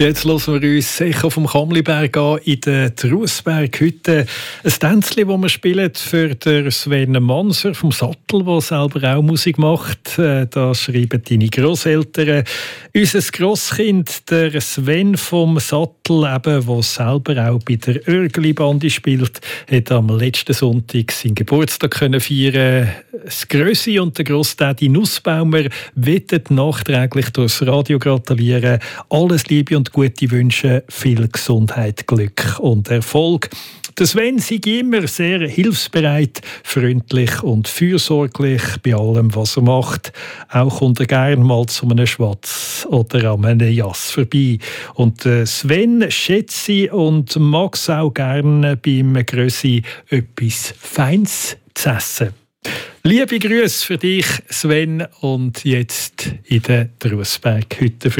Jetzt hören wir uns sicher vom Kamliberg an in der Trussberghütte. Ein Tänzchen, das wir spielen für den Sven Manser vom Sattel, der selber auch Musik macht. Da schreiben deine Grosseltern. Unser Grosskind, der Sven vom Sattel, der selber auch bei der Örgli-Bande spielt, hat am letzten Sonntag seinen Geburtstag feiern. Das Grössi und der Grossdaddy Nussbaumer wollen nachträglich durchs Radio gratulieren. Alles Liebe und gute Wünsche, viel Gesundheit, Glück und Erfolg. Der Sven sei immer sehr hilfsbereit, freundlich und fürsorglich bei allem, was er macht. Auch kommt er gerne mal zu einem Schwatz oder an einem Jass vorbei. Und Sven schätze und mag es auch gerne beim Grössi etwas Feines zu essen. Liebe Grüße für dich, Sven, und jetzt in der Trussberghütte.